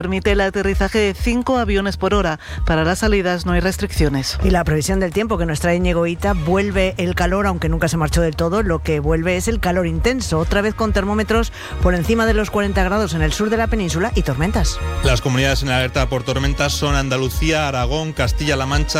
Permite el aterrizaje de 5 aviones por hora. Para las salidas no hay restricciones. Y la previsión del tiempo que nos trae Íñigo Hita: vuelve el calor, aunque nunca se marchó del todo. Lo que vuelve es el calor intenso, otra vez con termómetros por encima de los 40 grados en el sur de la península y tormentas. Las comunidades en alerta por tormentas son Andalucía, Aragón, Castilla-La Mancha,